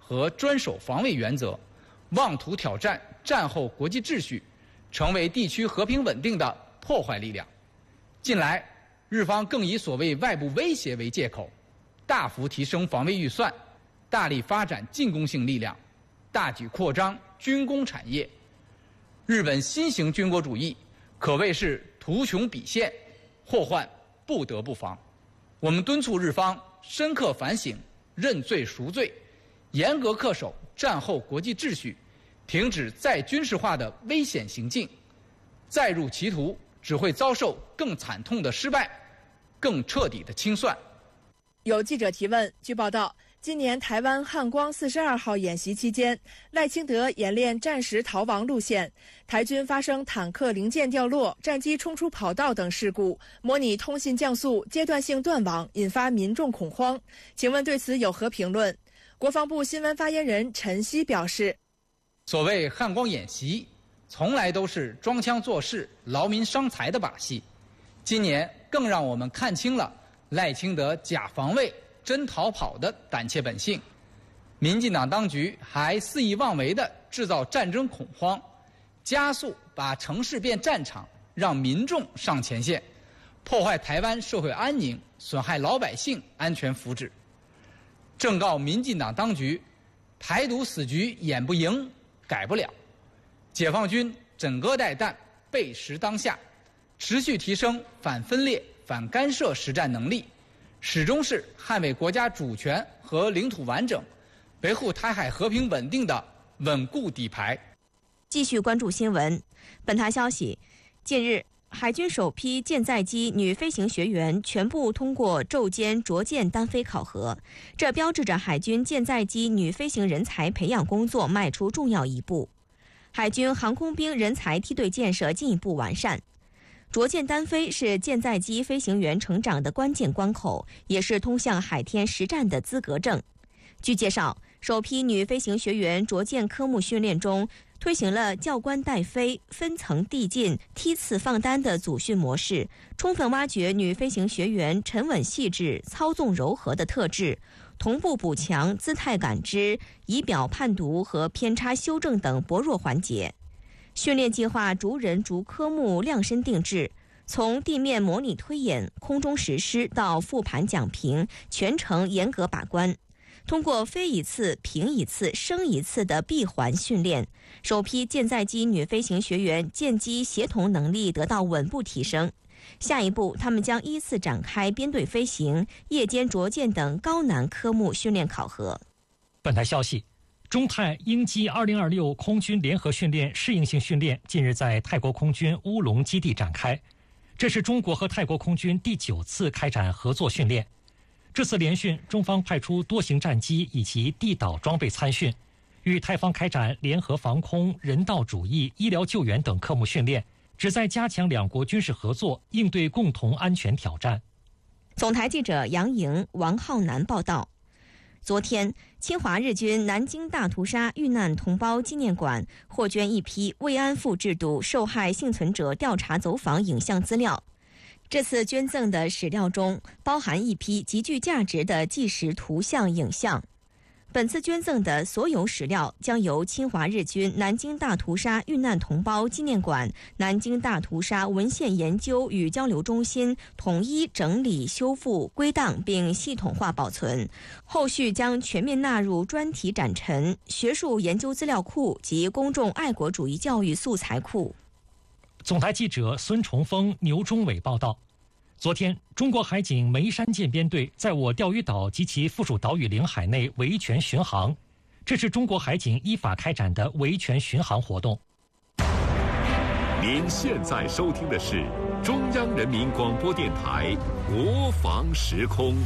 和专守防卫原则，妄图挑战战后国际秩序，成为地区和平稳定的破坏力量。近来，日方更以所谓外部威胁为借口，大幅提升防卫预算，大力发展进攻性力量，大举扩张军工产业。日本新型军国主义可谓是图穷匕现，祸患不得不防。我们敦促日方深刻反省，认罪赎罪，严格恪守战后国际秩序，停止再军事化的危险行径。再入歧途，只会遭受更惨痛的失败，更彻底的清算。 有记者提问，据报道，今年台湾汉光42号演习期间，赖清德演练战时逃亡路线，台军发生坦克零件掉落、战机冲出跑道等事故，模拟通信降速阶段性断网，引发民众恐慌。请问对此有何评论？国防部新闻发言人陈希表示， 所谓汉光演习，从来都是装腔作势、劳民伤财的把戏。今年更让我们看清了赖清德假防卫、真逃跑的胆怯本性。民进党当局还肆意妄为地制造战争恐慌，加速把城市变战场，让民众上前线，破坏台湾社会安宁，损害老百姓安全福祉。正告民进党当局，台独死局演不赢，改不了。解放军枕戈待旦，背时当下，持续提升反分裂、反干涉实战能力，始终是捍卫国家主权和领土完整，维护台海和平稳定的稳固底牌。 继续关注新闻。本台消息，近日，海军首批舰载机女飞行学员全部通过昼间着舰单飞考核，这标志着海军舰载机女飞行人才培养工作迈出重要一步，海军航空兵人才梯队建设进一步完善。着舰单飞是舰载机飞行员成长的关键关口，也是通向海天实战的资格证。据介绍，首批女飞行学员着舰科目训练中，推行了教官带飞、分层递进、梯次放单的组训模式，充分挖掘女飞行学员沉稳细致、操纵柔和的特质，同步补强姿态感知、仪表判读和偏差修正等薄弱环节。训练计划逐人逐科目量身定制，从地面模拟推演、空中实施到复盘讲评，全程严格把关。通过飞一次、平一次、升一次的闭环训练，首批舰载机女飞行学员舰机协同能力得到稳步提升。下一步，他们将依次展开编队飞行、夜间着舰等高难科目训练考核。 本台消息，中泰鹰击2026空军联合训练适应性训练近日在泰国空军乌龙基地展开，这是中国和泰国空军第9次开展合作训练。这次联训，中方派出多型战机以及地导装备参训，与泰方开展联合防空、人道主义、医疗救援等科目训练，旨在加强两国军事合作，应对共同安全挑战。 总台记者杨莹、王浩南报道。昨天，侵华日军南京大屠杀遇难同胞纪念馆获捐一批慰安妇制度受害幸存者调查走访影像资料。这次捐赠的史料中包含一批极具价值的纪实图像影像。本次捐赠的所有史料将由侵华日军南京大屠杀遇难同胞纪念馆、南京大屠杀文献研究与交流中心统一整理、修复、归档并系统化保存，后续将全面纳入专题展陈、学术研究资料库及公众爱国主义教育素材库。 总台记者孙崇峰、牛忠伟报道。昨天，中国海警梅山舰编队在我钓鱼岛及其附属岛屿领海内维权巡航，这是中国海警依法开展的维权巡航活动。 您现在收听的是中央人民广播电台国防时空。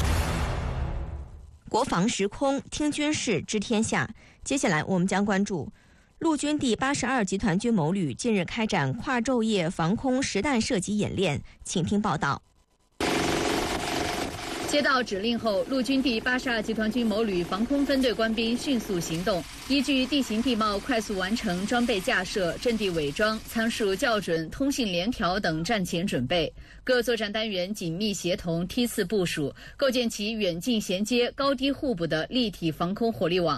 国防时空，听军事，知天下。接下来我们将关注陆军第82集团军某旅近日开展跨昼夜防空实弹射击演练，请听报道。 接到指令后，陆军第82集团军某旅防空分队官兵迅速行动，依据地形地貌快速完成装备架设、阵地伪装、参数校准、通信联调等战前准备。各作战单元紧密协同，梯次部署，构建起远近衔接、高低互补的立体防空火力网。